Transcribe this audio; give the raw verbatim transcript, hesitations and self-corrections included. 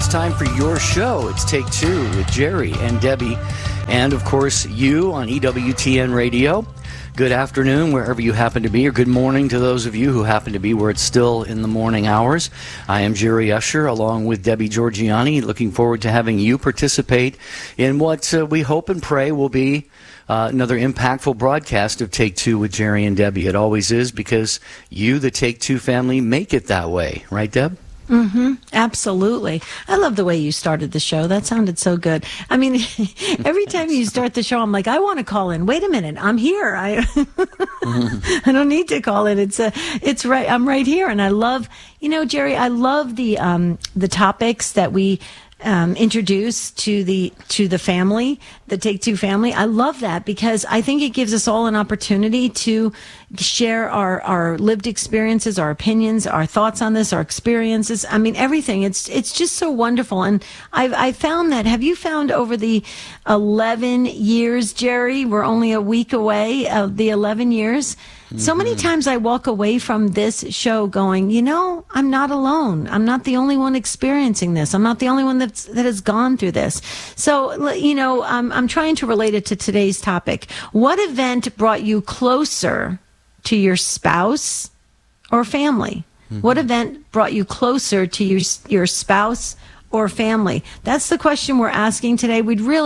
time for your show. It's Take Two with Jerry and Debbie, and of course you on E W T N Radio. Good afternoon wherever you happen to be, or good morning to those of you who happen to be where it's still in the morning hours. I am Jerry Usher along with Debbie Georgianni, looking forward to having you participate in what uh, we hope and pray will be uh, another impactful broadcast of Take Two with Jerry and Debbie. It always is, because you, the Take Two family, make it that way. Right, Deb? Mm-hmm. Absolutely. I love the way you started the show. That sounded so good. I mean, every time you start the show, I'm like, I want to call in. Wait a minute. I'm here. I I don't need to call in. It's a, it's right. I'm right here. And I love, you know, Jerry, I love the, um, the topics that we, um, introduce to the, to the family, the Take Two family. I love that, because I think it gives us all an opportunity to share our, our lived experiences, our opinions, our thoughts on this, our experiences. I mean, everything. It's, it's just so wonderful. And I've, I found that, have you found over the eleven years, Jerry, we're only a week away of the eleven years. So many times I walk away from this show going, you know, I'm not alone. I'm not the only one experiencing this. I'm not the only one that's, that has gone through this. So, you know, I'm, I'm trying to relate it to today's topic. What event brought you closer to your spouse or family? Mm-hmm. What event brought you closer to your, your spouse or family? That's the question we're asking today. We'd really